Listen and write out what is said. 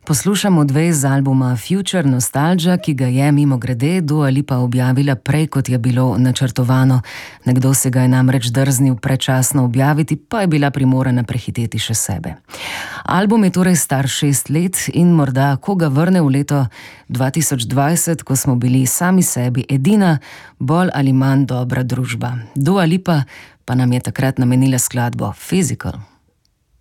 Poslušamo dve iz albuma Future Nostalgia, ki ga je mimogrede Dua Lipa objavila prej, kot je bilo načrtovano. Nekdo se ga je namreč drznil predčasno objaviti, pa je bila primorana prehiteti še sebe. Album je torej star 6 let in morda koga vrne v leto 2020, ko smo bili sami sebi edina, bolj ali manj dobra družba. Dua Lipa pa nam je takrat namenila skladbo Physical.